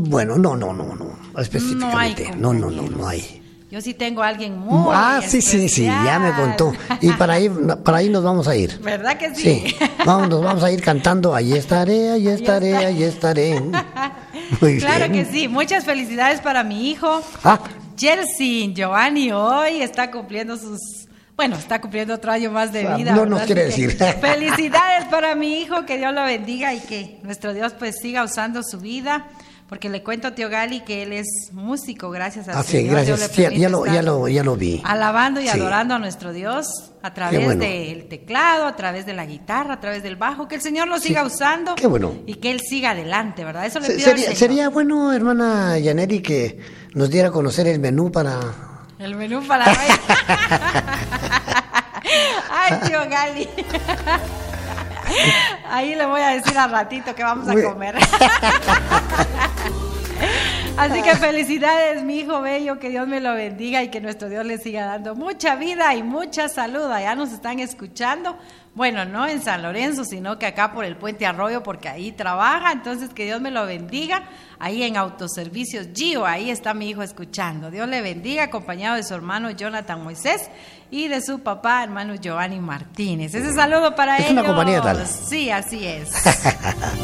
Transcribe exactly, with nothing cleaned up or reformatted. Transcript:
Bueno, no, no, no, no, específicamente. No, no, no, no hay. Yo sí tengo a alguien muy Ah, sí, especial. sí, sí, ya me contó. Y para ahí, para ahí nos vamos a ir. ¿Verdad que sí? Sí, vamos, nos vamos a ir cantando. Ahí estaré, ahí estaré, ahí estaré. Muy claro bien. que sí. Muchas felicidades para mi hijo. Ah. Jersey Giovanni hoy está cumpliendo sus... Bueno, está cumpliendo otro año más de vida. No ¿verdad? nos quiere Así decir. que felicidades para mi hijo, que Dios lo bendiga y que nuestro Dios pues siga usando su vida. Porque le cuento a tío Gali que él es músico, gracias a Ah, sí, Señor. gracias. Dios le Sí, ya, permite lo, ya, estar lo, ya lo vi. alabando y Sí. adorando a nuestro Dios a través bueno. del teclado, a través de la guitarra, a través del bajo. Que el Señor lo siga Sí. usando. Qué bueno. Y que él siga adelante, ¿verdad? Eso le Se- pido al Sería, Señor. sería bueno, hermana Yaneri, que nos diera a conocer el menú para... El menú para hoy. Ay, tío Gali. Ahí le voy a decir al ratito que vamos a Muy- comer. Así que felicidades, mi hijo bello, que Dios me lo bendiga y que nuestro Dios le siga dando mucha vida y mucha salud. Allá nos están escuchando. Bueno, no en San Lorenzo, sino que acá por el Puente Arroyo, porque ahí trabaja. Entonces, que Dios me lo bendiga. Ahí en Autoservicios Gio, ahí está mi hijo escuchando. Dios le bendiga, acompañado de su hermano Jonathan Moisés y de su papá, hermano Giovanni Martínez. Ese saludo para Es ellos. una compañía tal. Sí, así es.